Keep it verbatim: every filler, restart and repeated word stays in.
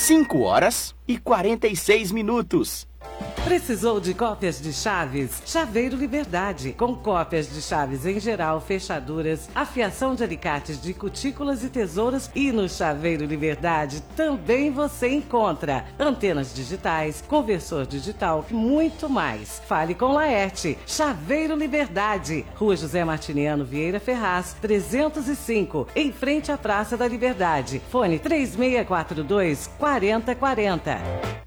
cinco horas e quarenta e seis minutos. Precisou de cópias de chaves? Chaveiro Liberdade, com cópias de chaves em geral, fechaduras, afiação de alicates de cutículas e tesouras, e no Chaveiro Liberdade também você encontra antenas digitais, conversor digital e muito mais. Fale com Laerte. Chaveiro Liberdade, Rua José Martiniano Vieira Ferraz, trezentos e cinco, em frente à Praça da Liberdade. Fone três seis quatro dois, quatro zero quatro zero.